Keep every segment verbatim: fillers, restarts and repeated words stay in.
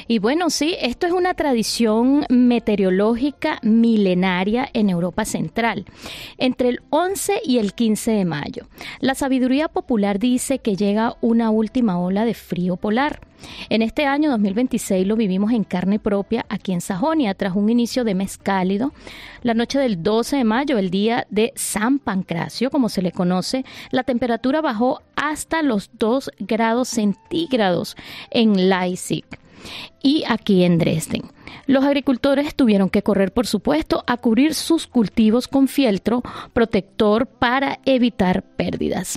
Y bueno, sí, esto es una tradición meteorológica milenaria en Europa Central, entre el once y el quince de mayo. La sabiduría popular dice que llega una última ola de frío polar. En este año dos mil veintiséis lo vivimos en carne propia aquí en Sajonia, tras un inicio de mes cálido. La noche del doce de mayo, el día de San Pancracio, como se le conoce, la temperatura bajó hasta los dos grados centígrados en Leipzig y aquí en Dresden. Los agricultores tuvieron que correr, por supuesto, a cubrir sus cultivos con fieltro protector para evitar pérdidas.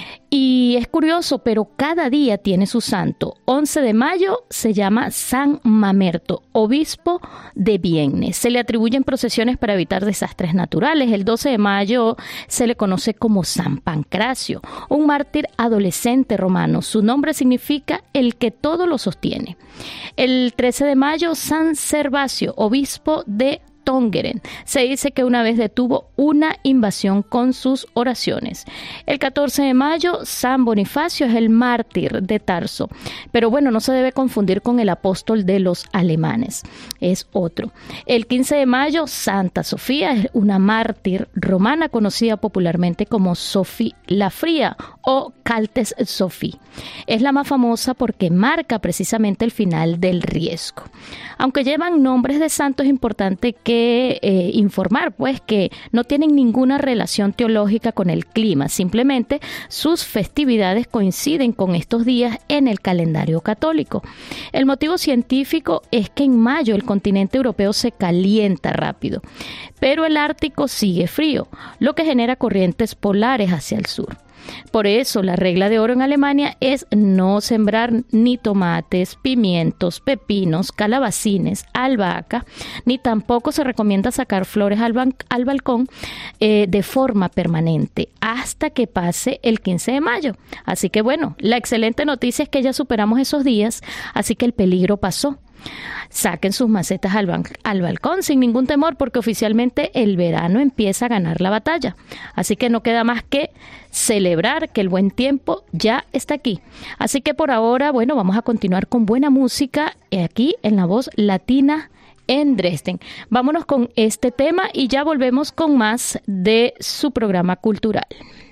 Y es curioso, pero cada día tiene su santo. once de mayo se llama San Mamerto, obispo de Vienne. Se le atribuyen procesiones para evitar desastres naturales. El doce de mayo se le conoce como San Pancracio, un mártir adolescente romano. Su nombre significa el que todo lo sostiene. El trece de mayo, San Servacio, obispo de Tongeren. Se dice que una vez detuvo una invasión con sus oraciones. El catorce de mayo, San Bonifacio es el mártir de Tarso. Pero bueno, no se debe confundir con el apóstol de los alemanes. Es otro. El quince de mayo, Santa Sofía es una mártir romana conocida popularmente como Sophie la Fría o Caltes Sophie. Es la más famosa porque marca precisamente el final del riesgo. Aunque llevan nombres de santos, es importante que Eh, informar pues que no tienen ninguna relación teológica con el clima, simplemente sus festividades coinciden con estos días en el calendario católico. El motivo científico es que en mayo el continente europeo se calienta rápido, pero el Ártico sigue frío, lo que genera corrientes polares hacia el sur. Por eso, la regla de oro en Alemania es no sembrar ni tomates, pimientos, pepinos, calabacines, albahaca, ni tampoco se recomienda sacar flores al, ban- al balcón eh, de forma permanente hasta que pase el quince de mayo. Así que bueno, la excelente noticia es que ya superamos esos días, así que el peligro pasó. Saquen sus macetas al, ban- al balcón sin ningún temor porque oficialmente el verano empieza a ganar la batalla. Así que no queda más que celebrar que el buen tiempo ya está aquí. Así que por ahora, bueno, vamos a continuar con buena música aquí en La Voz Latina en Dresden. Vámonos con este tema y ya volvemos con más de su programa cultural.